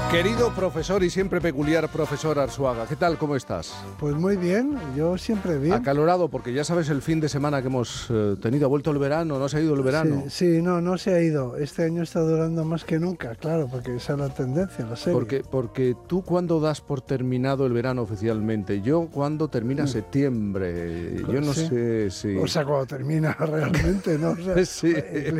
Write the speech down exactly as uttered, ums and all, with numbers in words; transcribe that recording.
Querido profesor y siempre peculiar profesor Arzuaga, ¿qué tal? ¿Cómo estás? Pues muy bien, yo siempre bien. Acalorado, porque ya sabes el fin de semana que hemos eh, tenido. ¿Ha vuelto el verano? ¿No se ha ido el verano? Sí, sí, no, no se ha ido. Este año está durando más que nunca, claro, porque esa es la tendencia, la serie. Porque, porque tú, ¿cuándo das por terminado el verano oficialmente? Yo, ¿cuándo termina septiembre? Yo no ¿Sí? sé si... O sea, cuando termina realmente, ¿no? O sea, Sí.